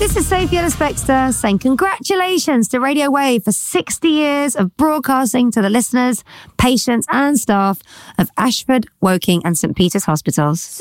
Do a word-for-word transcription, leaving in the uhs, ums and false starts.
This is Sophie Ellis-Bextor saying congratulations to Radio Wave for sixty years of broadcasting to the listeners, patients and staff of Ashford, Woking and St Peter's Hospitals.